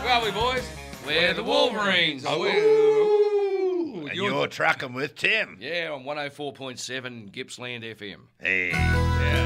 Where are we, boys? We're the Wolverines. And you're trucking with Tim. Yeah, on 104.7 Gippsland FM. Hey. Yeah.